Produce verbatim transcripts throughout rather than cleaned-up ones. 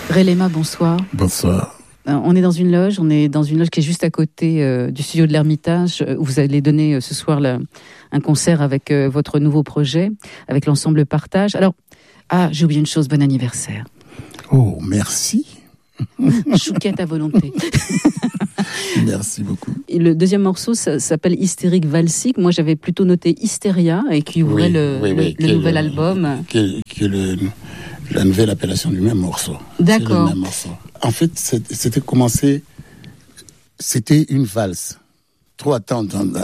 Relema, bonsoir. Bonsoir. On est dans une loge, on est dans une loge qui est juste à côté euh, du studio de l'Ermitage, où vous allez donner euh, ce soir là, un concert avec euh, votre nouveau projet, avec l'ensemble Partage. Alors, ah, j'ai oublié une chose, bon anniversaire. Oh, merci. Chouquette à volonté. Merci beaucoup. Et le deuxième morceau ça, s'appelle Hystérique Valsique. Moi, j'avais plutôt noté Hystéria, et qui ouvrait oui, le, oui, oui, le, le nouvel le, album. Qui est, qui est le, la nouvelle appellation du même morceau. D'accord. C'est le même morceau. En fait, c'était commencé, c'était une valse. Trois temps,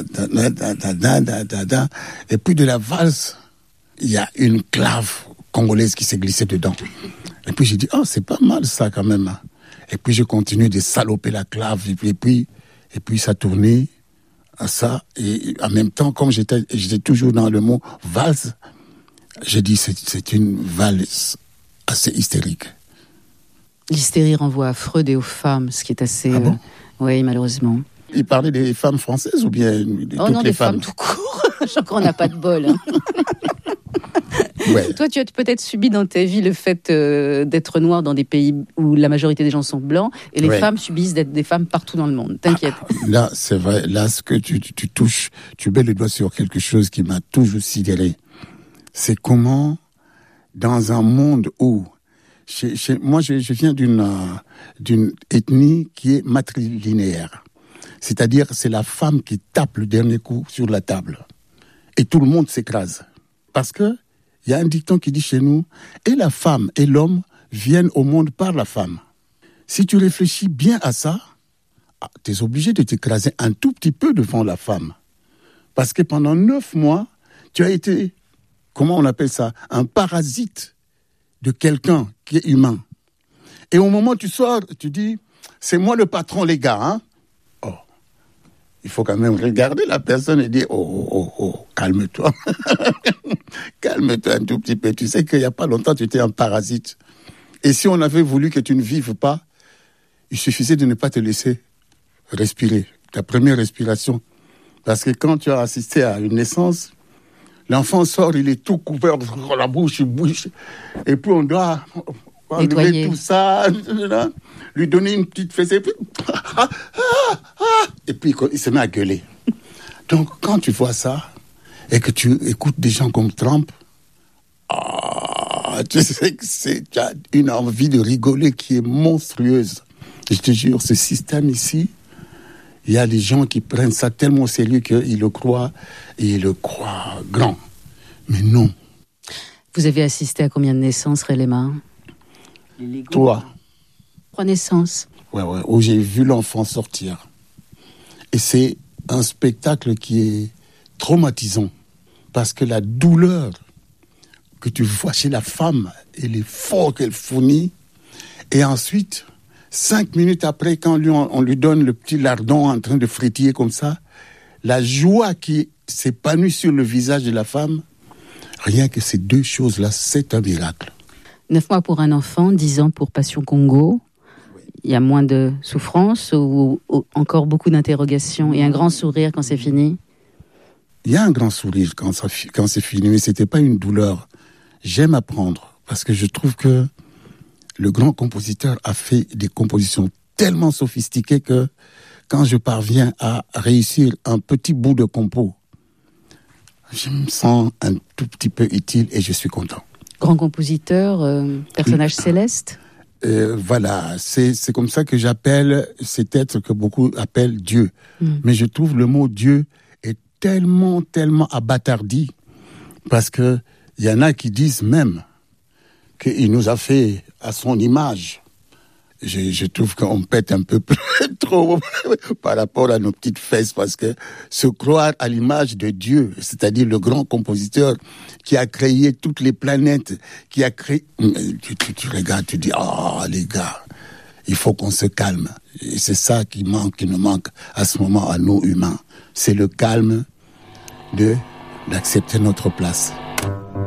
et puis de la valse, il y a une clave congolaise qui s'est glissée dedans. Et puis j'ai dit, oh, c'est pas mal ça quand même. Et puis je continue de saloper la clave, et puis, et puis, et puis ça tournait à ça. Et en même temps, comme j'étais, j'étais toujours dans le mot valse, j'ai dit, c'est, c'est une valse assez hystérique. L'hystérie renvoie à Freud et aux femmes, ce qui est assez... Ah bon euh, oui, malheureusement. Il parlait des femmes françaises ou bien de oh toutes non, les des femmes? femmes tout court. Je crois qu'on n'a pas de bol. Hein. Ouais. Toi, tu as peut-être subi dans ta vie le fait euh, d'être noir dans des pays où la majorité des gens sont blancs, et les ouais. femmes subissent d'être des femmes partout dans le monde. T'inquiète. Ah, là, c'est vrai. Là, ce que tu, tu, tu touches, tu mets le doigt sur quelque chose qui m'a toujours sidéré. C'est comment, dans un monde où Chez, chez, moi, je, je viens d'une, euh, d'une ethnie qui est matrilinéaire. C'est-à-dire, c'est la femme qui tape le dernier coup sur la table. Et tout le monde s'écrase. Parce que, il y a un dicton qui dit chez nous, et la femme et l'homme viennent au monde par la femme. Si tu réfléchis bien à ça, ah, tu es obligé de t'écraser un tout petit peu devant la femme. Parce que pendant neuf mois, tu as été, comment on appelle ça, un parasite de quelqu'un qui est humain. Et au moment où tu sors, tu dis, c'est moi le patron, les gars. Hein? Oh, il faut quand même regarder la personne et dire, oh, oh, oh, oh calme-toi. Calme-toi un tout petit peu. Tu sais qu'il n'y a pas longtemps, tu étais un parasite. Et si on avait voulu que tu ne vives pas, il suffisait de ne pas te laisser respirer, ta première respiration. Parce que quand tu as assisté à une naissance, l'enfant sort, il est tout couvert, la bouche, il bouge. Et puis on doit enlever tout ça, lui donner une petite fessée, et puis, ah, ah, ah, et puis il se met à gueuler. Donc quand tu vois ça, et que tu écoutes des gens comme Trump, ah, tu sais que c'est, tu as une envie de rigoler qui est monstrueuse. Je te jure, ce système ici, il y a des gens qui prennent ça tellement au sérieux qu'ils le croient, et ils le croient grand. Mais non. Vous avez assisté à combien de naissances, Relema? Trois. Trois naissances. Ouais, ouais, où j'ai vu l'enfant sortir. Et c'est un spectacle qui est traumatisant. Parce que la douleur que tu vois chez la femme et l'effort qu'elle fournit, et ensuite... Cinq minutes après, quand lui, on, on lui donne le petit lardon en train de frétiller comme ça, la joie qui s'épanouit sur le visage de la femme, rien que ces deux choses-là, c'est un miracle. Neuf mois pour un enfant, dix ans pour Passion Congo. Oui. Il y a moins de souffrance ou, ou encore beaucoup d'interrogations et un grand sourire quand c'est fini? Il y a un grand sourire quand, ça, quand c'est fini, mais c'était pas une douleur. J'aime apprendre parce que je trouve que le grand compositeur a fait des compositions tellement sophistiquées que quand je parviens à réussir un petit bout de compo, je me sens un tout petit peu utile et je suis content. Grand compositeur, euh, personnage céleste euh, Voilà, c'est, c'est comme ça que j'appelle cet être que beaucoup appellent Dieu. Mm. Mais je trouve le mot Dieu est tellement, tellement abattardi parce que il y en a qui disent même qu'il nous a fait à son image. Je, je trouve qu'on pète un peu trop par rapport à nos petites fesses, parce que se croire à l'image de Dieu, c'est-à-dire le grand compositeur qui a créé toutes les planètes, qui a créé... Tu, tu, tu regardes, tu dis, oh les gars, il faut qu'on se calme. Et c'est ça qui manque, qui nous manque à ce moment à nous humains. C'est le calme de d'accepter notre place.